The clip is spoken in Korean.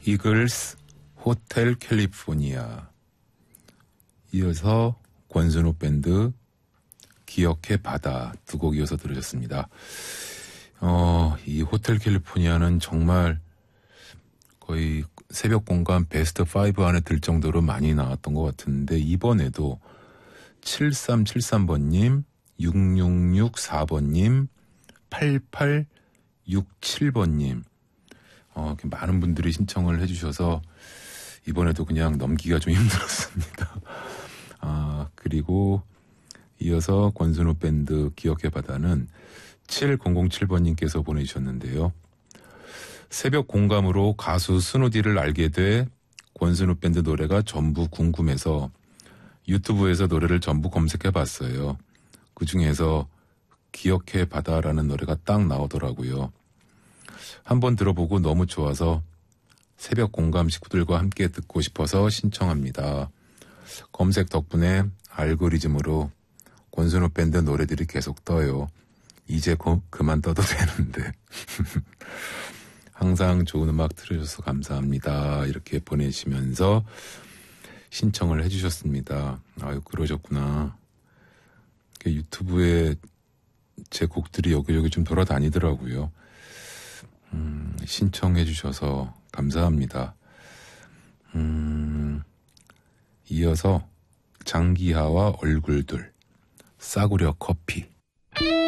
이글스 호텔 캘리포니아. 이어서 권순우 밴드 기억해 바다 두 곡 이어서 들으셨습니다. 이 호텔 캘리포니아는 정말 거의 새벽 공감 베스트 5 안에 들 정도로 많이 나왔던 것 같은데 이번에도 7373번님, 6664번님, 8867번님 많은 분들이 신청을 해주셔서 이번에도 그냥 넘기기가 좀 힘들었습니다. 그리고 이어서 권순우 밴드 기억해 바다는 7007번님께서 보내주셨는데요. 새벽 공감으로 가수 스누디를 알게 돼 권순우 밴드 노래가 전부 궁금해서 유튜브에서 노래를 전부 검색해 봤어요. 그 중에서 기억해 바다라는 노래가 딱 나오더라고요. 한번 들어보고 너무 좋아서 새벽 공감 식구들과 함께 듣고 싶어서 신청합니다. 검색 덕분에 알고리즘으로 권순우 밴드 노래들이 계속 떠요. 이제 그만 떠도 되는데. 항상 좋은 음악 들으셔서 감사합니다. 이렇게 보내시면서 신청을 해주셨습니다. 아유, 그러셨구나. 유튜브에 제 곡들이 여기저기 좀 돌아다니더라고요. 신청해 주셔서 감사합니다. 이어서 장기하와 얼굴들 싸구려 커피.